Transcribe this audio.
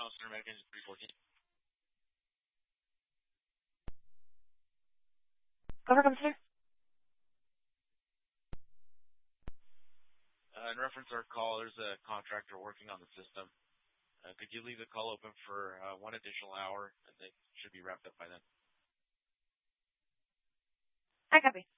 Center Medical Engine 314. Cover, sir. In reference to our call, there's a contractor working on the system. Could you leave the call open for 1 additional hour? I think it should be wrapped up by then. I copy.